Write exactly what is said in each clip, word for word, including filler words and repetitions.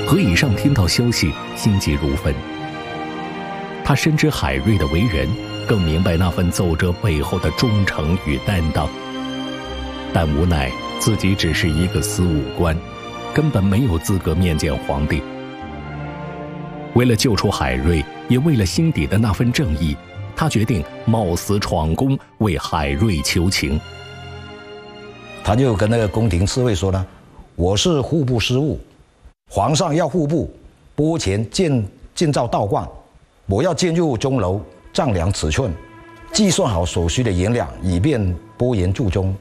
何以上听到消息，心急如焚。他深知海瑞的为人，更明白那份奏折背后的忠诚与担当，但无奈自己只是一个司武官，根本没有资格面见皇帝。为了救出海瑞，也为了心底的那份正义，他决定冒死闯宫，为海瑞求情。 他就跟那个宫廷侍卫说呢：“我是户部司务，皇上要户部拨钱建建造道观，我要进入钟楼丈量尺寸，计算好所需的银两，以便拨言铸钟。”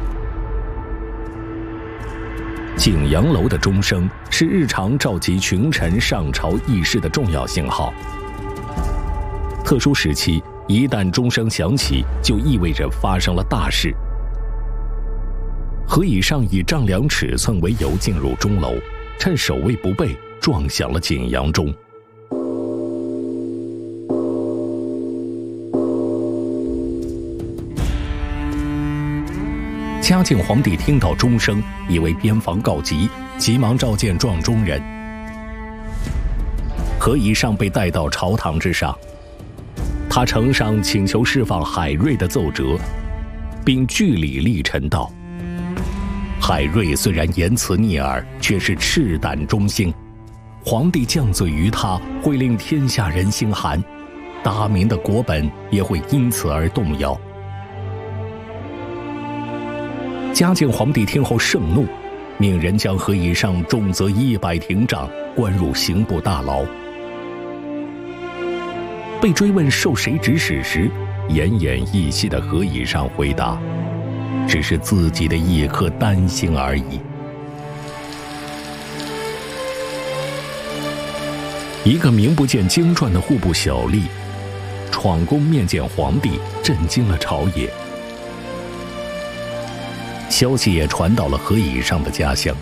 景阳楼的钟声是日常召集群臣上朝议事的重要信号。特殊时期，一旦钟声响起，就意味着发生了大事。何以上以丈量尺寸为由进入钟楼，趁守卫不备，撞响了景阳钟。嘉靖皇帝听到钟声，以为边防告急，急忙召见撞钟人。何以上被带到朝堂之上，他呈上请求释放海瑞的奏折，并据理力陈道：海瑞虽然言辞逆耳，却是赤胆忠心，皇帝降罪于他，会令天下人心寒，大明的国本也会因此而动摇。嘉靖皇帝听后盛怒，命人将何以上重责一百廷杖，关入刑部大牢。被追问受谁指使时，奄奄一息的何以上回答：只是自己的一颗丹心而已。一个名不见经传的户部小吏，闯宫面见皇帝，震惊了朝野。消息也传到了何以上的家乡，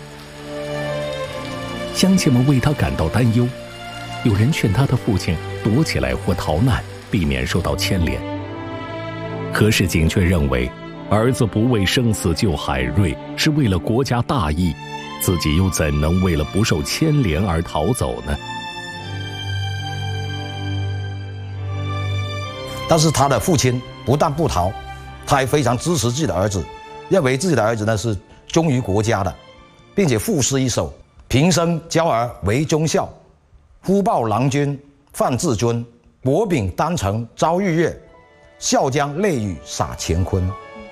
乡亲们为他感到担忧，有人劝他的父亲躲起来或逃难，避免受到牵连。何世景却认为，儿子不为生死救海瑞，是为了国家大义，自己又怎能为了不受牵连而逃走呢？ 但是他的父亲不但不逃，他还非常支持自己的儿子，认为自己的儿子呢是忠于国家的，并且赋诗一首：平生教儿为忠孝，忽报郎君范至尊，薄饼丹城朝日月，笑将泪雨洒乾坤。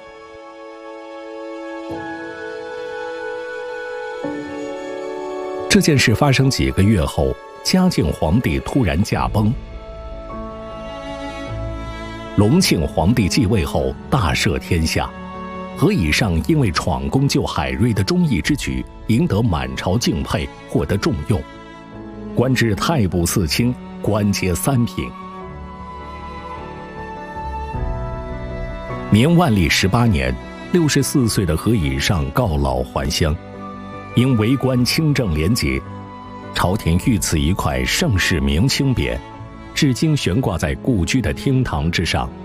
这件事发生几个月后，嘉靖皇帝突然驾崩。隆庆皇帝继位后，大赦天下。何以上因为闯宫救海瑞的忠义之举，赢得满朝敬佩，获得重用，官至太仆寺卿，官阶三品。明万历十八年，六十四岁的何以上告老还乡，因为官清正廉洁，朝廷御赐一块盛世明清匾，至今悬挂在故居的厅堂之上。